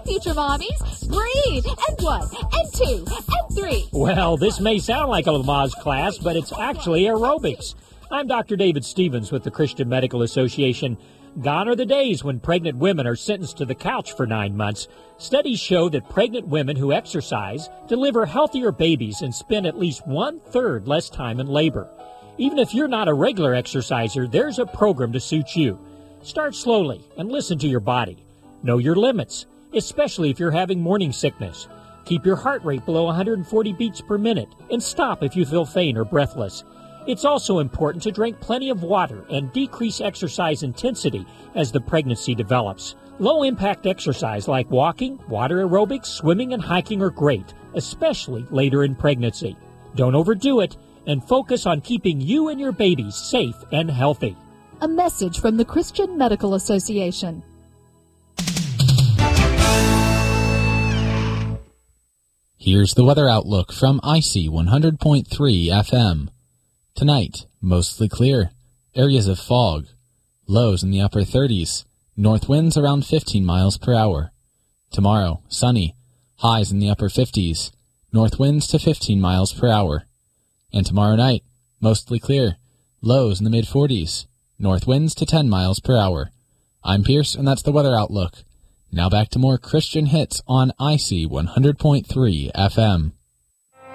future mommies. Breathe. And 1, and 2, and 3. Well, this may sound like a Lamaze class, but it's actually aerobics. I'm Dr. David Stevens with the Christian Medical Association. Gone are the days when pregnant women are sentenced to the couch for 9 months. Studies show that pregnant women who exercise deliver healthier babies and spend at least 1/3 less time in labor. Even if you're not a regular exerciser, there's a program to suit you. Start slowly and listen to your body. Know your limits, especially if you're having morning sickness. Keep your heart rate below 140 beats per minute and stop if you feel faint or breathless. It's also important to drink plenty of water and decrease exercise intensity as the pregnancy develops. Low-impact exercise like walking, water aerobics, swimming, and hiking are great, especially later in pregnancy. Don't overdo it, and focus on keeping you and your babies safe and healthy. A message from the Christian Medical Association. Here's the weather outlook from IC 100.3 FM. Tonight, mostly clear. Areas of fog. Lows in the upper 30s. North winds around 15 miles per hour. Tomorrow, sunny. Highs in the upper 50s. North winds to 15 miles per hour. And tomorrow night, mostly clear. Lows in the mid-40s. North winds to 10 miles per hour. I'm Pierce, and that's the weather outlook. Now back to more Christian hits on IC 100.3 FM.